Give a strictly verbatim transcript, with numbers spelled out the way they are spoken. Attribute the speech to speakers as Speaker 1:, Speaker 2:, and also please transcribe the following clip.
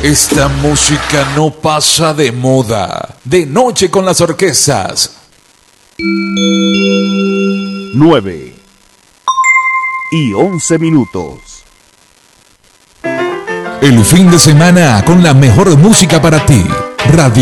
Speaker 1: Esta música no pasa de moda. De noche con las orquestas.
Speaker 2: nueve y once minutos.
Speaker 1: El fin de semana con la mejor música para ti. Radio